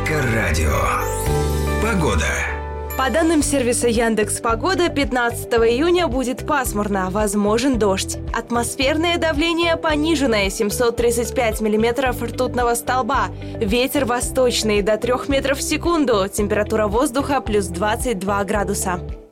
Эльдоррадио. Погода. По данным сервиса Яндекс.Погода, 15 июня будет пасмурно, возможен дождь. Атмосферное давление пониженное, 735 миллиметров ртутного столба. Ветер восточный до 3 метров в секунду. Температура воздуха плюс 22 градуса.